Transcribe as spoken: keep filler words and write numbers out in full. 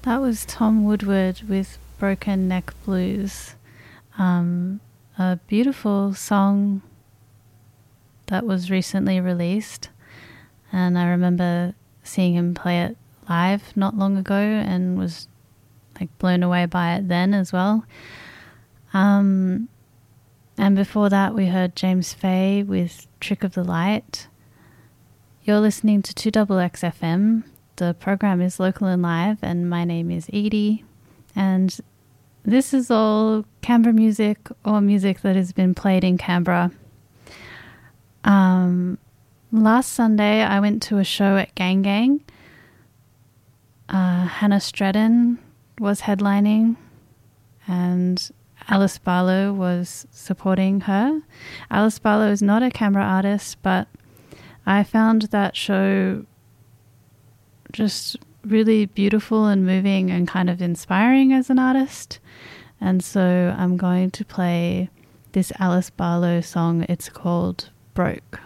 That was Tom Woodward with Broken Neck Blues, um, a beautiful song that was recently released, and I remember seeing him play it live not long ago and was like blown away by it then as well. Um, and before that we heard James Fay with Trick of the Light. You're listening to two X X F M. The program is Local and Live, and my name is Edie, and this is all Canberra music or music that has been played in Canberra. Um, last Sunday I went to a show at Gang Gang. Uh, Hannah Stratton was headlining and Alice Barlow was supporting her. Alice Barlow is not a Canberra artist, but I found that show just really beautiful and moving and kind of inspiring as an artist. And so I'm going to play this Alice Barlow song. It's called Broke.